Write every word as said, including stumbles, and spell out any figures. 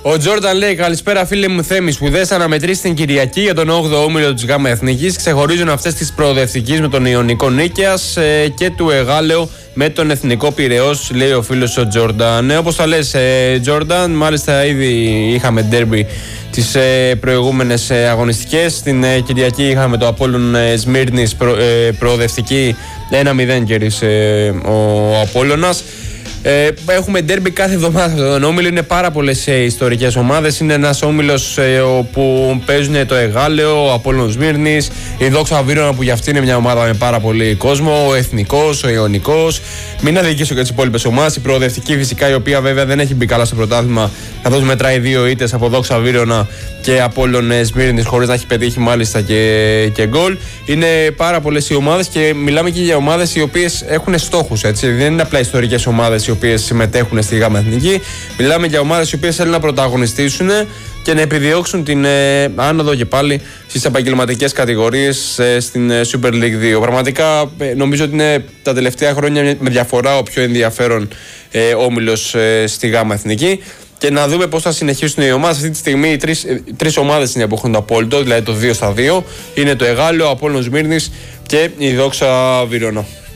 Ο Τζόρνταν λέει: Καλησπέρα, φίλε μου Θέμη. Σπουδαίες αναμετρήσεις την Κυριακή για τον όγδοο όμιλο της ΓΑΜΑ Εθνικής. Ξεχωρίζουν αυτές της προοδευτικής με τον Ιωνικό Νίκαιας ε, και του Εγάλεο με τον Εθνικό Πειραιώς, λέει ο φίλος ο Τζόρνταν. Ε, όπως τα λες, ε, Τζόρνταν, μάλιστα ήδη είχαμε ντέρμπι τις ε, προηγούμενες ε, αγωνιστικές. Την ε, Κυριακή είχαμε το Απόλλων ε, Σμύρνης προ, ε, προοδευτική ένα μηδέν κέρδισε ε, ο Απόλλωνας. Ε, έχουμε ντέρμπι κάθε εβδομάδα στον όμιλο. Είναι πάρα πολλές ε, ιστορικές ομάδες. Είναι ένας όμιλος ε, όπου παίζουν το Εγάλεο, ο Απόλλων Σμύρνης, η Δόξα Βύρωνα που για αυτή είναι μια ομάδα με πάρα πολύ κόσμο, ο Εθνικός, ο Ιωνικός. Μην αδικήσω και τις υπόλοιπες ομάδες. Η προοδευτική φυσικά, η οποία βέβαια δεν έχει μπει καλά στο πρωτάθλημα, καθώς μετράει δύο ήττες από Δόξα Βύρωνα και Απόλλων Σμύρνης, χωρίς να έχει πετύχει μάλιστα και, και γκολ. Είναι πάρα πολλές οι ομάδες και μιλάμε και για ομάδες οι οποίες έχουν στόχους. Έτσι. Δεν είναι απλά ιστορικές ομάδες οι οποίες συμμετέχουν στη ΓΑΜΑ Εθνική. Μιλάμε για ομάδες οι οποίες θέλουν να πρωταγωνιστήσουν και να επιδιώξουν την ε, άνοδο και πάλι στις επαγγελματικές κατηγορίες ε, στην ε, Super League δύο. Πραγματικά ε, νομίζω ότι είναι τα τελευταία χρόνια με διαφορά ο πιο ενδιαφέρον ε, όμιλος ε, στη ΓΑΜΑ Εθνική. Και να δούμε πώς θα συνεχίσουν οι ομάδες. Αυτή τη στιγμή οι τρεις, τρεις ομάδες είναι που έχουν το απόλυτο, δηλαδή το δύο στα δύο. Είναι το Εγάλεο, ο Απόλλων Σμύρνης και η Δόξα Βύρωνα.